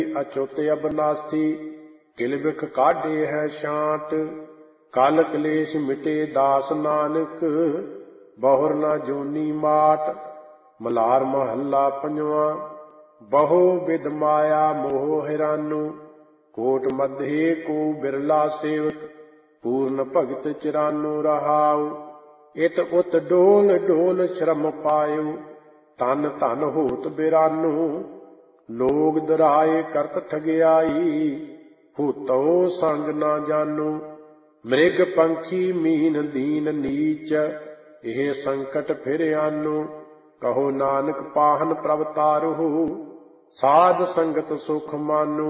ਅਚੁੱਤ ਅਬਨਾਸੀ, ਕਿਲ ਬਿਖ ਕਾਢੇ ਹੈ ਛਾਂਟ। ਕਲ ਕਲੇਸ਼ ਮਿਟੇ ਦਾਸ ਨਾਨਕ, ਬਹੁਰ ਨਾ ਜੋਨੀ ਮਾਟ। ਮਲਾਰ ਮਹੱਲਾ ਪੰਜਵਾਂ। ਬਹੁ ਵਿਦ ਮਾਇਆ ਮੋਹ ਹੈਰਾਨੂ, ਕੋਟ ਮਧੇ ਕੋ ਬਿਰਲਾ ਸੇਵਕ। ਪੂਰਨ ਭਗਤ ਚਿਰਾਨੂ ਰਹਾਉ, ਇਤ ਉਤ ਡੋਲ ਡੋਲ ਸ਼ਰਮ ਪਾਇਉ। ਤਨ ਧਨ ਹੋਤ ਬਿਰਾਨੂ, ਲੋਗ ਦਰਾਏ ਕਰਤ ਠਗਿਆਈ। ਭੂਤੋ ਸੰਗ ਨਾ ਜਾਨੂ, ਮ੍ਰਿਗ ਪੰਖੀ ਮੀਨ ਦੀਨ ਨੀਚ। ਇਹ ਸੰਕਟ ਫਿਰ ਆਨੂ, ਕਹੋ ਨਾਨਕ ਪਾਹਨ ਪ੍ਰਭ ਤਾਰਹੁ। ਸਾਧ ਸੰਗਤ ਸੁਖ ਮਾਨੂ,